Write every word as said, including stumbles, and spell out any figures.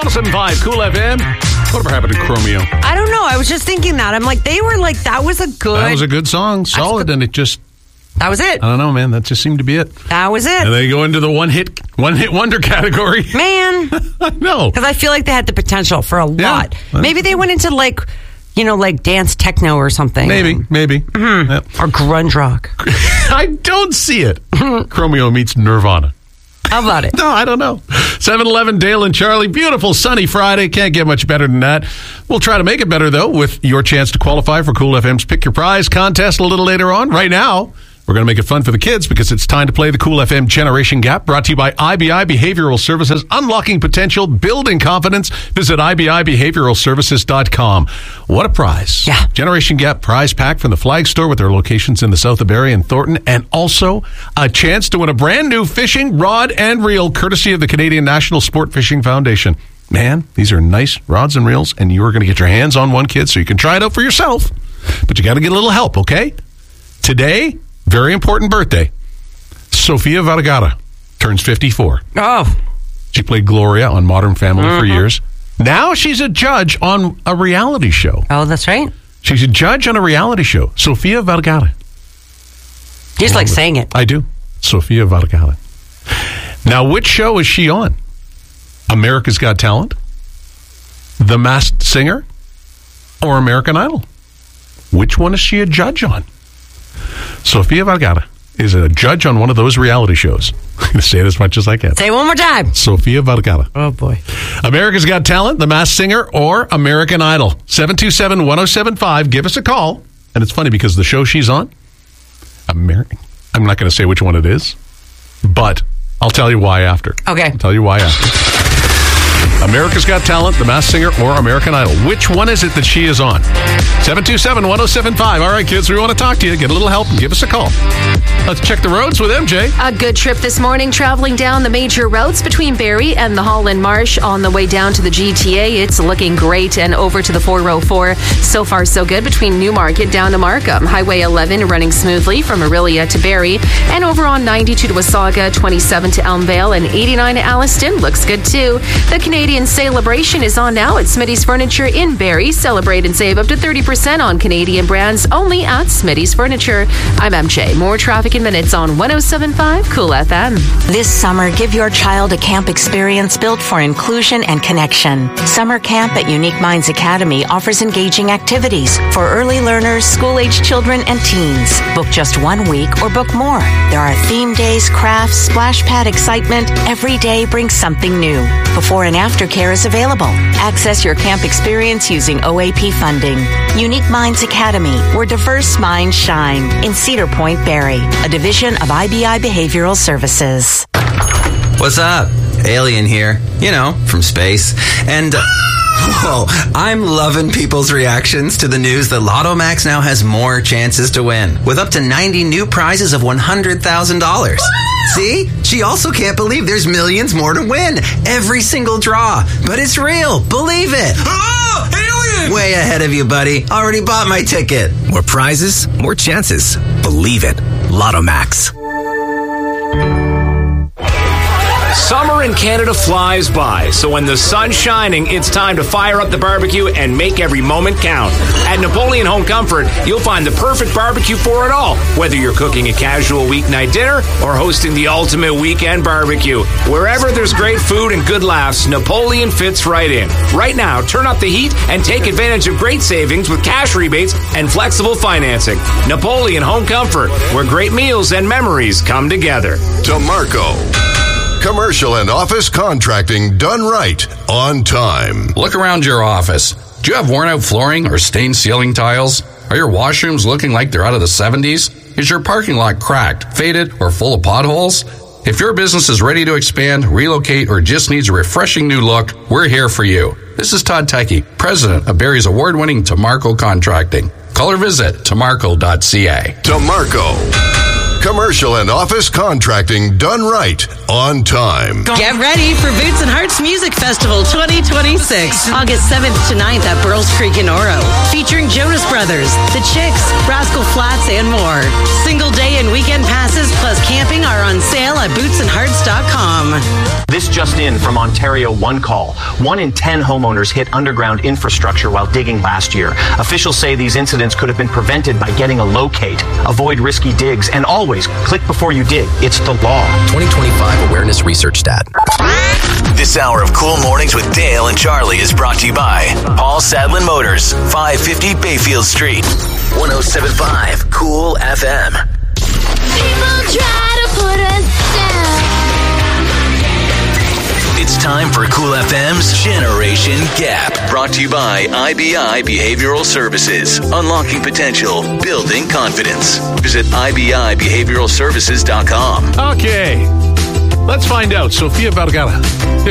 one oh seven point five Cool F M. Whatever happened to Chromeo? I don't know. I was just thinking that. I'm like, they were like, that was a good... That was a good song. Solid, and it just... That was it. I don't know, man. That just seemed to be it. That was it. And they go into the one-hit one hit wonder category. Man. I know. Because I feel like they had the potential for a Yeah. lot. Maybe they went into like, you know, like dance techno or something. Maybe, maybe. Mm-hmm. Yep. Or grunge rock. I don't see it. Chromeo meets Nirvana. How about it? No, I don't know. seven eleven, Dale and Charlie. Beautiful sunny Friday. Can't get much better than that. We'll try to make it better, though, with your chance to qualify for Cool F M's Pick Your Prize contest a little later on. Right now, we're going to make it fun for the kids because it's time to play the Cool F M Generation Gap, brought to you by I B I Behavioral Services, unlocking potential, building confidence. Visit I B I behavioral services dot com. What a prize. Yeah. Generation Gap prize pack from the Flag Store with their locations in the south of Barrie and Thornton, and also a chance to win a brand new fishing rod and reel courtesy of the Canadian National Sport Fishing Foundation. Man, these are nice rods and reels, and you are going to get your hands on one, kid, so you can try it out for yourself. But you got to get a little help, okay? Today, very important birthday. Sofia Vergara turns fifty-four. Oh. She played Gloria on Modern Family mm-hmm. for years. Now she's a judge on a reality show. Oh, that's right. She's a judge on a reality show. Sofia Vergara. You just like saying it. I do. Sofia Vergara. Now, which show is she on? America's Got Talent? The Masked Singer? Or American Idol? Which one is she a judge on? Sofia Vergara is a judge on one of those reality shows. I'm going to say it as much as I can. Say it one more time. Sofia Vergara. Oh, boy. America's Got Talent, The Masked Singer, or American Idol. seven two seven, one oh seven five. Give us a call. And it's funny because the show she's on, American. I'm not going to say which one it is, but I'll tell you why after. Okay. I'll tell you why after. America's Got Talent, The Masked Singer, or American Idol. Which one is it that she is on? seven two seven, one oh seven five. All right, kids, we want to talk to you. Get a little help and give us a call. Let's check the roads with M J. A good trip this morning, traveling down the major routes between Barrie and the Holland Marsh. On the way down to the G T A, it's looking great, and over to the four oh four. So far, so good between Newmarket down to Markham. Highway eleven running smoothly from Orillia to Barrie, and over on ninety-two to Wasaga, twenty-seven to Elmvale, and eighty-nine to Alliston. Looks good, too. The Canadian Celebration is on now at Smitty's Furniture in Barrie. Celebrate and save up to thirty percent on Canadian brands only at Smitty's Furniture. I'm M J. More traffic in minutes on one oh seven point five Cool F M. This summer, give your child a camp experience built for inclusion and connection. Summer camp at Unique Minds Academy offers engaging activities for early learners, school-age children, and teens. Book just one week or book more. There are theme days, crafts, splash pad excitement. Every day brings something new. Before and after care is available. Access your camp experience using O A P funding. Unique Minds Academy, where diverse minds shine, in Cedar Point, Barrie, a division of I B I Behavioral Services. What's up? Alien here. You know, from space. And... Uh, whoa, I'm loving people's reactions to the news that Lotto Max now has more chances to win, with up to ninety new prizes of one hundred thousand dollars. See? She also can't believe there's millions more to win. Every single draw. But it's real. Believe it. Oh, alien! Way ahead of you, buddy. Already bought my ticket. More prizes, more chances. Believe it. Lotto Max. Summer in Canada flies by, so when the sun's shining, it's time to fire up the barbecue and make every moment count. At Napoleon Home Comfort, you'll find the perfect barbecue for it all, whether you're cooking a casual weeknight dinner or hosting the ultimate weekend barbecue. Wherever there's great food and good laughs, Napoleon fits right in. Right now, turn up the heat and take advantage of great savings with cash rebates and flexible financing. Napoleon Home Comfort, where great meals and memories come together. DeMarco. Commercial and office contracting done right, on time. Look around your office. Do you have worn-out flooring or stained ceiling tiles? Are your washrooms looking like they're out of the seventies? Is your parking lot cracked, faded, or full of potholes? If your business is ready to expand, relocate, or just needs a refreshing new look, we're here for you. This is Todd Tyke, president of Barrie's award-winning DeMarco Contracting. Call or visit demarco dot c a. DeMarco. Commercial and office contracting done right, on time. Get ready for Boots and Hearts Music Festival twenty twenty-six, August seventh to ninth at Burles Creek in Oro, featuring Jonas Brothers, The Chicks, Rascal Flats, and more. Single day and weekend passes plus camping are on sale at boots and hearts dot com. This just in from Ontario One Call. One in ten homeowners hit underground infrastructure while digging last year. Officials say these incidents could have been prevented by getting a locate. Avoid risky digs and always click before you dig. It's the law. twenty twenty-five Awareness Research Stat. This hour of Cool Mornings with Dale and Charlie is brought to you by Paul Sadlin Motors, five fifty Bayfield Street. one oh seven point five Cool F M. People try to put us down. It's time for Cool F M's Generation Gap. Brought to you by I B I Behavioral Services. Unlocking potential, building confidence. Visit I B I behavioral services dot com. Okay. Let's find out. Sofia Vergara,